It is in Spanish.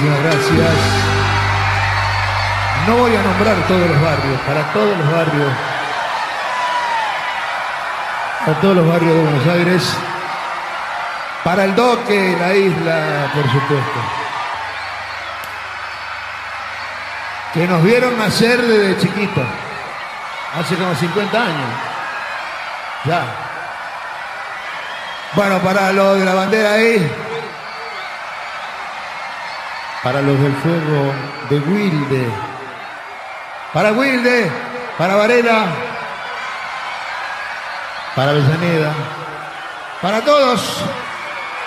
muchísimas gracias. No voy a nombrar todos los barrios, para todos los barrios de Buenos Aires, para el Doque, la isla, por supuesto, que nos vieron nacer desde chiquitos, hace como 50 años, ya. Bueno, para los de la bandera ahí, para los del fuego de Wilde, para Varela, para Avellaneda, para todos.